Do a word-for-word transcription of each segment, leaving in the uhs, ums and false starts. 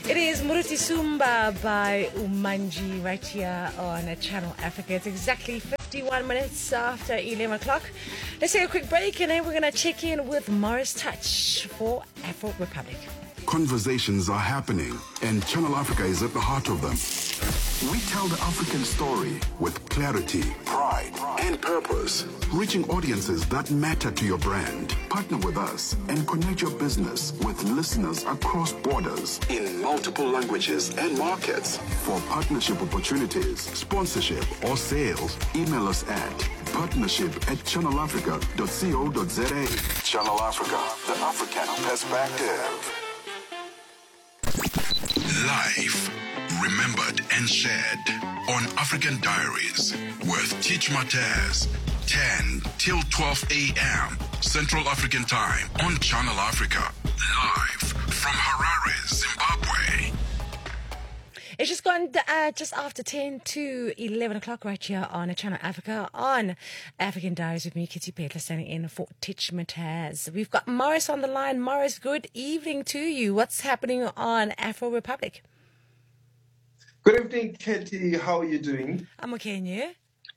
It is Muruti Sumba by Umanji right here on Channel Africa. It's exactly fifty-one minutes after eleven o'clock. Let's take a quick break and then we're going to check in with Morris Touch for Afro Republic. Conversations are happening and Channel Africa is at the heart of them. We tell the African story with clarity, pride, and purpose, reaching audiences that matter to your brand. Partner with us and connect your business with listeners across borders in multiple languages and markets. For partnership opportunities, sponsorship, or sales, email us at partnership at channel africa dot co dot za. Channel Africa, the African perspective. Live, remembered and shared on African Diaries with Teach Mataz, ten till twelve a.m. Central African Time on Channel Africa. Live from Harare, Zimbabwe. It's just gone uh, just after ten to eleven o'clock right here on Channel Africa on African Diaries with me, Kitty Petler, standing in for Teach Mataz. We've got Morris on the line. Morris, good evening to you. What's happening on Afro Republic? Good evening, Kitty. How are you doing? I'm okay, and you?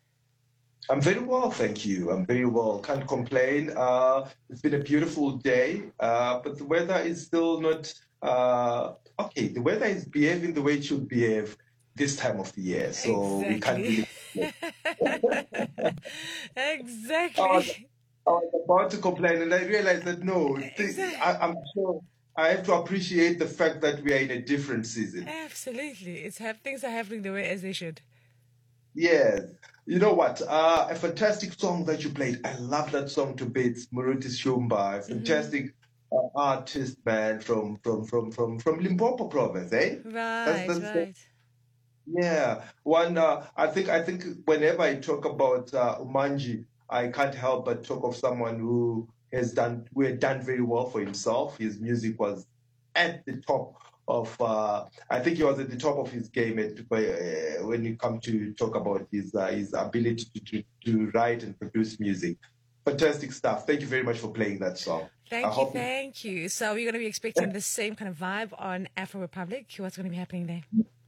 I'm very well, thank you. I'm very well. Can't complain. Uh, it's been a beautiful day, uh, but the weather is still not... Uh, okay, the weather is behaving the way it should behave this time of the year, so exactly. we can't really... exactly. I was, I was about to complain, and I realized that no, exactly. I, I'm sure I have to appreciate the fact that we are in a different season. Absolutely. It's ha- things are happening the way as they should. Yes. You know what? Uh, a fantastic song that you played. I love that song to bits. Muruti Shumba, a fantastic... Mm-hmm. Uh, artist, man, from from from from from Limpopo province, eh? Right, that's, that's right. The, yeah, one. Uh, I think I think whenever I talk about uh, Umanji, I can't help but talk of someone who has done who had done very well for himself. His music was at the top of. Uh, I think he was at the top of his game at, uh, when you come to talk about his uh, his ability to, to to write and produce music. Fantastic stuff. Thank you very much for playing that song. Thank I you, thank you. So we're going to be expecting the same kind of vibe on Afro Republic. What's going to be happening there?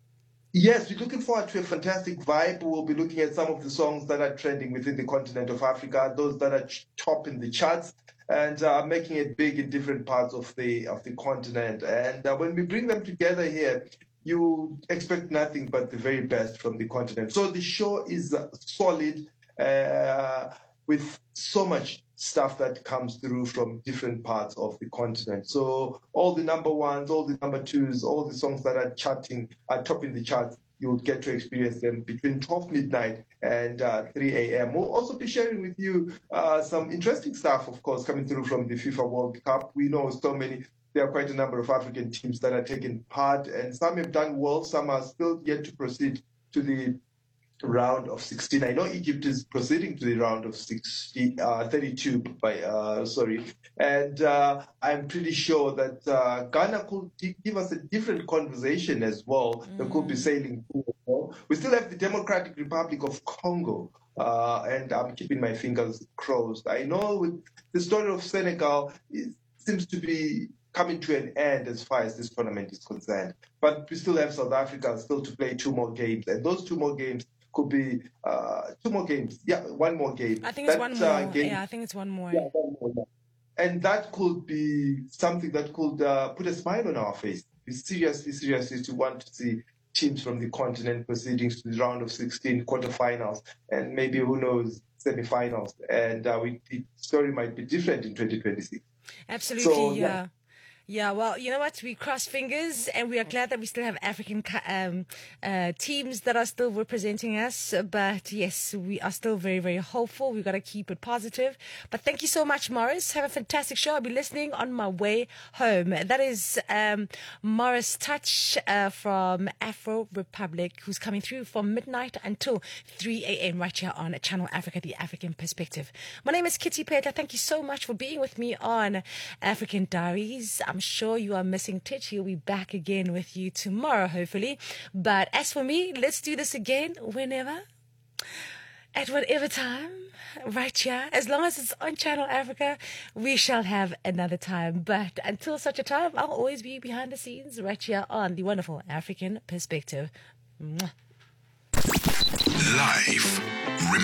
Yes, we're looking forward to a fantastic vibe. We'll be looking at some of the songs that are trending within the continent of Africa, those that are top in the charts and uh, making it big in different parts of the of the continent. And uh, when we bring them together here, you expect nothing but the very best from the continent. So the show is uh, solid uh, with so much stuff that comes through from different parts of the continent. So all the number ones, all the number twos, all the songs that are charting, are top in the charts, you'll get to experience them between twelve midnight and uh, three a.m. We'll also be sharing with you uh, some interesting stuff, of course, coming through from the FIFA World Cup. We know so many, there are quite a number of African teams that are taking part, and some have done well, some are still yet to proceed to the round of sixteen. I know Egypt is proceeding to the round of sixty, uh, thirty-two, by uh, sorry, and uh, I'm pretty sure that uh, Ghana could give us a different conversation as well. Mm. They could be sailing through as well. We still have the Democratic Republic of Congo, uh, and I'm keeping my fingers crossed. I know with the story of Senegal, it seems to be coming to an end as far as this tournament is concerned. But we still have South Africa still to play two more games, and those two more games could be uh, two more games. Yeah, one more game. I think it's that, one more. Uh, game, yeah, I think it's one more. Yeah, one more. And that could be something that could uh, put a smile on our face. We seriously, seriously to want to see teams from the continent proceeding to the round of sixteen, quarterfinals, and maybe, who knows, semifinals. And uh, we, the story might be different in twenty twenty-six. Absolutely, so, yeah. yeah. Yeah, well, you know what? We cross fingers, and we are glad that we still have African um, uh, teams that are still representing us. But yes, we are still very, very hopeful. We've got to keep it positive. But thank you so much, Morris. Have a fantastic show. I'll be listening on my way home. That is um, Morris Touch uh, from Afro Republic, who's coming through from midnight until three a.m. right here on Channel Africa, the African Perspective. My name is Kitty Petler. Thank you so much for being with me on African Diaries. I'm sure you are missing Titch. He'll be back again with you tomorrow, hopefully. But as for me, let's do this again whenever At whatever time, right here, as long as it's on Channel Africa, we shall have another time. But until such a time, I'll always be behind the scenes right here on the wonderful African Perspective. Mwah. Life